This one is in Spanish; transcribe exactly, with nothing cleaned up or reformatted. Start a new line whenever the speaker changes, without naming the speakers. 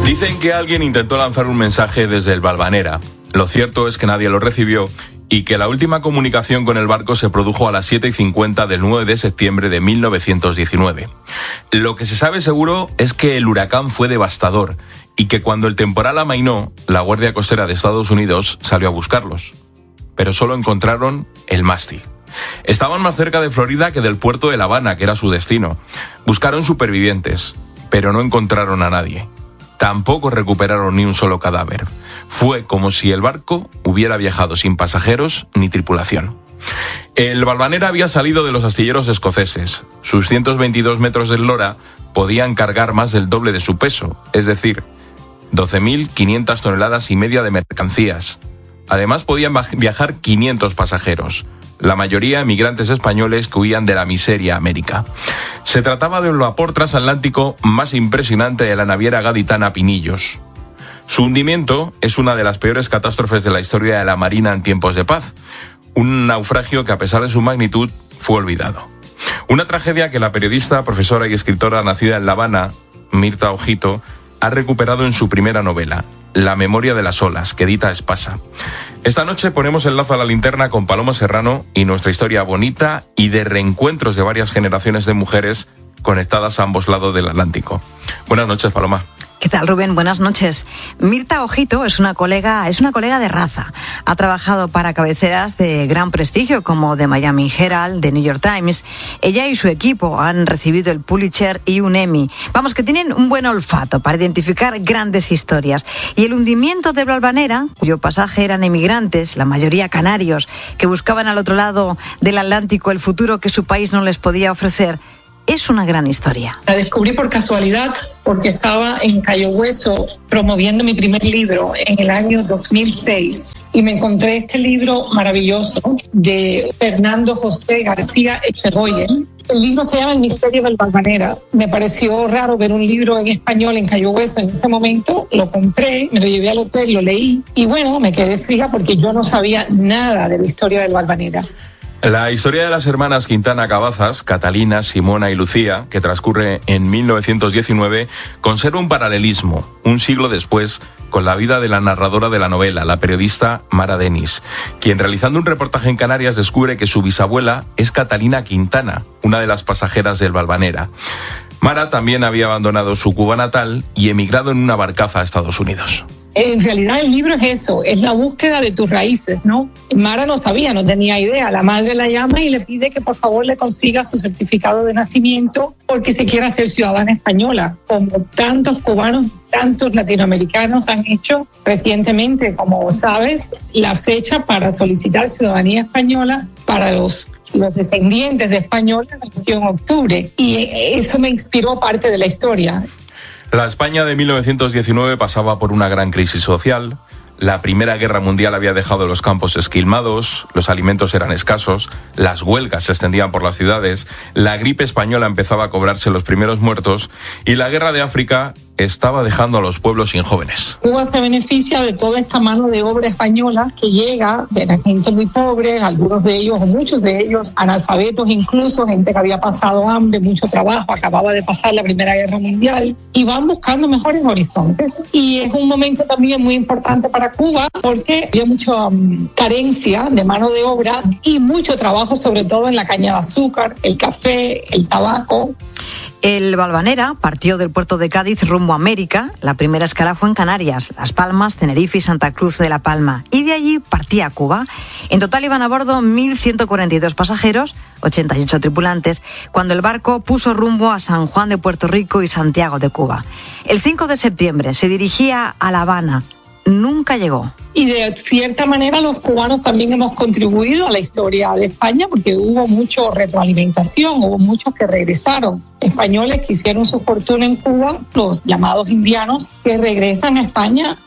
Dicen que alguien intentó lanzar un mensaje desde el Valvanera. Lo cierto es que nadie lo recibió y que la última comunicación con el barco se produjo a las siete y cincuenta del nueve de septiembre de mil novecientos diecinueve. Lo que se sabe seguro es que el huracán fue devastador y que cuando el temporal amainó, la Guardia Costera de Estados Unidos salió a buscarlos. Pero solo encontraron el mástil. Estaban más cerca de Florida que del puerto de La Habana, que era su destino. Buscaron supervivientes, pero no encontraron a nadie. Tampoco recuperaron ni un solo cadáver. Fue como si el barco hubiera viajado sin pasajeros ni tripulación. El Valvanera había salido de los astilleros escoceses. Sus ciento veintidós metros de eslora podían cargar más del doble de su peso, es decir, doce mil quinientas toneladas y media de mercancías. Además podían viajar quinientos pasajeros, la mayoría emigrantes españoles que huían de la miseria a América. Se trataba del vapor transatlántico más impresionante de la naviera gaditana Pinillos. Su hundimiento es una de las peores catástrofes de la historia de la Marina en tiempos de paz. Un naufragio que, a pesar de su magnitud, fue olvidado. Una tragedia que la periodista, profesora y escritora nacida en La Habana, Mirta Ojito, ha recuperado en su primera novela, La memoria de las olas, que edita Espasa. Esta noche ponemos el lazo a la linterna con Paloma Serrano y nuestra historia bonita y de reencuentros de varias generaciones de mujeres conectadas a ambos lados del Atlántico. Buenas noches, Paloma.
¿Qué tal, Rubén? Buenas noches. Mirta Ojito es una colega, es una colega de raza. Ha trabajado para cabeceras de gran prestigio como The Miami Herald, The New York Times. Ella y su equipo han recibido el Pulitzer y un Emmy. Vamos, que tienen un buen olfato para identificar grandes historias. Y el hundimiento de Valvanera, cuyo pasaje eran emigrantes, la mayoría canarios, que buscaban al otro lado del Atlántico el futuro que su país no les podía ofrecer, es una gran historia.
La descubrí por casualidad porque estaba en Cayo Hueso promoviendo mi primer libro en el año dos mil seis y me encontré este libro maravilloso de Fernando José García Echegoyen. El libro se llama El misterio del Valvanera. Me pareció raro ver un libro en español en Cayo Hueso en ese momento. Lo compré, me lo llevé al hotel, lo leí y bueno, me quedé fija porque yo no sabía nada de la historia del Valvanera.
La historia de las hermanas Quintana Cabazas, Catalina, Simona y Lucía, que transcurre en mil novecientos diecinueve, conserva un paralelismo, un siglo después, con la vida de la narradora de la novela, la periodista Mara Denis, quien realizando un reportaje en Canarias descubre que su bisabuela es Catalina Quintana, una de las pasajeras del Valvanera. Mara también había abandonado su Cuba natal y emigrado en una barcaza a Estados Unidos.
En realidad el libro es eso, es la búsqueda de tus raíces, ¿no? Mara no sabía, no tenía idea. La madre la llama y le pide que por favor le consiga su certificado de nacimiento porque se quiere hacer ciudadana española, como tantos cubanos, tantos latinoamericanos han hecho recientemente. Como sabes, la fecha para solicitar ciudadanía española para los los descendientes de españoles nació en octubre y eso me inspiró parte de la historia.
La España de mil novecientos diecinueve pasaba por una gran crisis social. La Primera Guerra Mundial había dejado los campos esquilmados, los alimentos eran escasos, las huelgas se extendían por las ciudades, la gripe española empezaba a cobrarse los primeros muertos y la guerra de África estaba dejando a los pueblos sin jóvenes.
Cuba se beneficia de toda esta mano de obra española que llega de la gente muy pobre, algunos de ellos o muchos de ellos analfabetos, incluso gente que había pasado hambre, mucho trabajo, acababa de pasar la Primera Guerra Mundial y van buscando mejores horizontes. Y es un momento también muy importante para Cuba porque había mucha um, carencia de mano de obra y mucho trabajo, sobre todo en la caña de azúcar, el café, el tabaco.
El Valvanera partió del puerto de Cádiz rumbo a América. La primera escala fue en Canarias, Las Palmas, Tenerife y Santa Cruz de La Palma. Y de allí partía a Cuba. En total iban a bordo mil ciento cuarenta y dos pasajeros, ochenta y ocho tripulantes, cuando el barco puso rumbo a San Juan de Puerto Rico y Santiago de Cuba. El cinco de septiembre se dirigía a La Habana. Nunca llegó.
Y de cierta manera los cubanos también hemos contribuido a la historia de España porque hubo mucha retroalimentación, hubo muchos que regresaron. Españoles que hicieron su fortuna en Cuba, los llamados indianos, que regresan a España